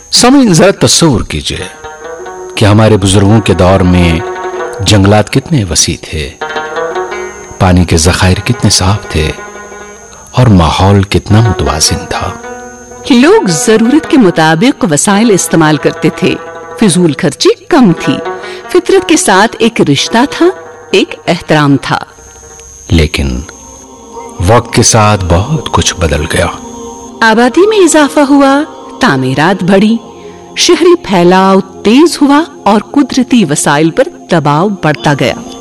समय जरा तस्वुर कीजिए कि हमारे बुजुर्गों के दौर में जंगलात कितने वसी थे, पानी के ज़खायर कितने साफ थे और माहौल कितना मुतवाज़िन था। लोग जरूरत के मुताबिक वसाइल इस्तेमाल करते थे, फिजूल खर्ची कम थी, फितरत के साथ एक रिश्ता था, एक एहतराम था। लेकिन वक्त के साथ बहुत कुछ बदल गया। आबादी में इजाफा हुआ, तामीरात बढ़ी, शहरी फैलाव तेज हुआ और कुदरती वसाइल पर दबाव बढ़ता गया।